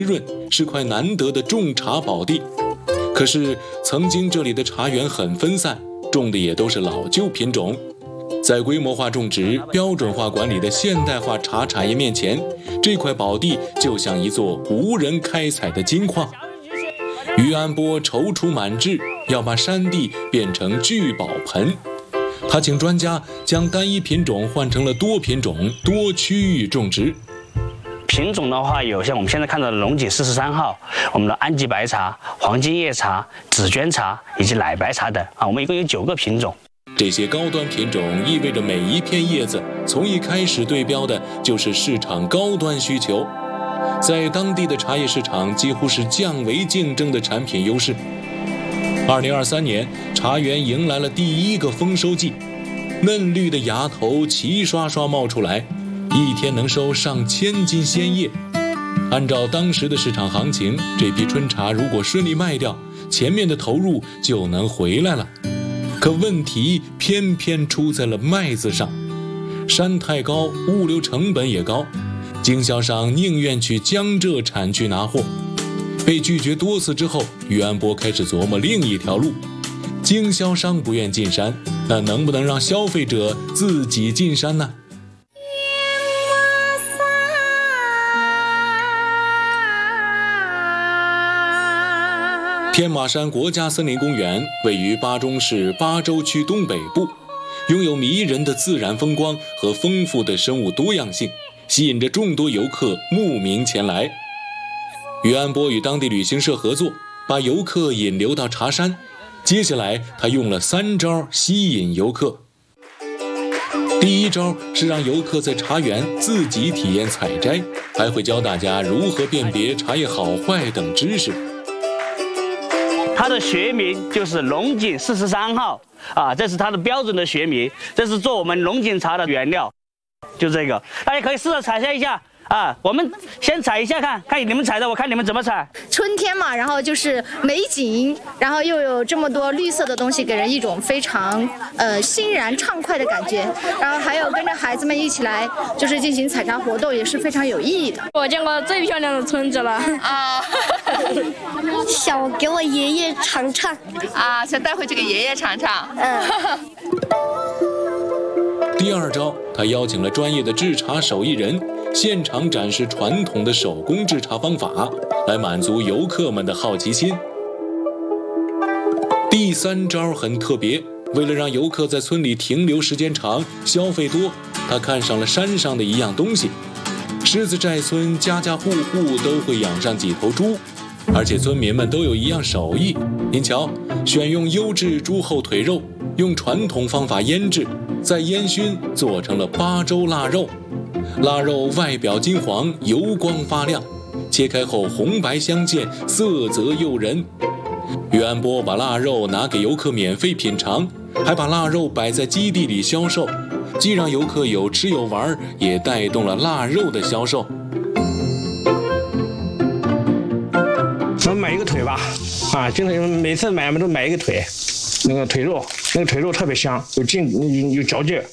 润，是块难得的种茶宝地。可是曾经这里的茶园很分散，种的也都是老旧品种。在规模化种植、标准化管理的现代化茶产业面前，这块宝地就像一座无人开采的金矿。于安波踌躇满志，要把山地变成聚宝盆。他请专家将单一品种换成了多品种、多区域种植。 品种的话，有像我们现在看到的龙井43号，我们的安吉白茶、黄金叶茶、紫鹃茶以及奶白茶等啊，我们一共有9个品种。 这些高端品种意味着每一片叶子从一开始对标的就是市场高端需求，在当地的茶叶市场几乎是降维竞争的产品优势。2023年，茶园迎来了第一个丰收季，嫩绿的芽头齐刷刷冒出来，一天能收上千斤鲜叶。按照当时的市场行情，这批春茶如果顺利卖掉，前面的投入就能回来了。可问题偏偏出在了麦子上，山太高，物流成本也高，经销商宁愿去江浙产区拿货。被拒绝多次之后，于安波开始琢磨另一条路。经销商不愿进山，那能不能让消费者自己进山呢？天马山国家森林公园位于巴中市巴州区东北部，拥有迷人的自然风光和丰富的生物多样性，吸引着众多游客慕名前来。于安波与当地旅行社合作，把游客引流到茶山。接下来他用了3招吸引游客。第一招是让游客在茶园自己体验采摘，还会教大家如何辨别茶叶好坏等知识。 它的学名就是龙井43号啊，这是它的标准的学名，这是做我们龙井茶的原料，就这个，大家可以试着采摘一下啊。我们先采一下看你们采的，我看你们怎么采。 春天嘛，然后就是美景，然后又有这么多绿色的东西，给人一种非常欣然畅快的感觉。然后还有跟着孩子们一起来，就是进行采茶活动，也是非常有意义的。 我见过最漂亮的村子了啊！ 想给我爷爷尝尝啊，想带回去给爷爷尝尝。 第二招，他邀请了专业的制茶手艺人，现场展示传统的手工制茶方法，来满足游客们的好奇心。第3招很特别，为了让游客在村里停留时间长、消费多，他看上了山上的一样东西。狮子寨村家家户户都会养上几头猪，而且村民们都有一样手艺。您瞧，选用优质猪后腿肉，用传统方法腌制，再烟熏做成了巴州腊肉。腊肉外表金黄，油光发亮，切开后红白相间，色泽诱人。于安波把腊肉拿给游客免费品尝，还把腊肉摆在基地里销售，既让游客有吃有玩，也带动了腊肉的销售。 咱买一个腿吧，啊，经常每次买都买一个腿，那个腿肉特别香，有嚼劲，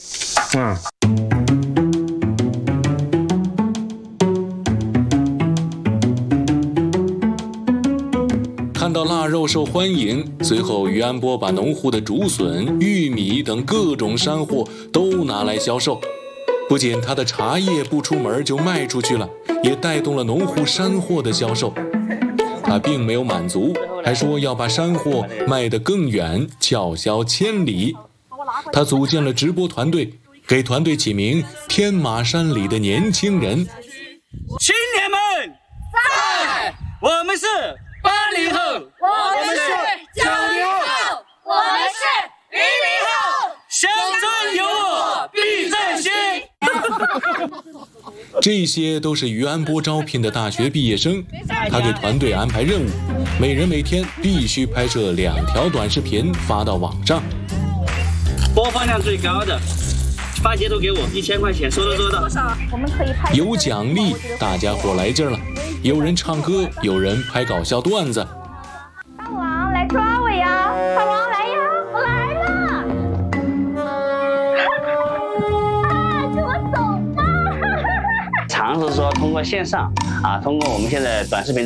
看到腊肉受欢迎，随后于安波把农户的竹笋、玉米等各种山货都拿来销售。不仅他的茶叶不出门就卖出去了，也带动了农户山货的销售。他并没有满足，还说要把山货卖得更远，叫嚣千里。他组建了直播团队，给团队起名天马山里的年轻人。 青年们，在！我们是80后， 我们是90后，我们是00后。 乡村有我必振兴。 这些都是于安波招聘的大学毕业生，他给团队安排任务，每人每天必须拍摄2条短视频发到网上。 播放量最高的发截图给我1000块钱，说到做到。 我们可以拍有奖励，大家伙来劲了，有人唱歌，有人拍搞笑段子。 大王来抓我呀！大王来呀！我来了！跟我走吧！ 尝试说通过线上啊，通过我们现在短视频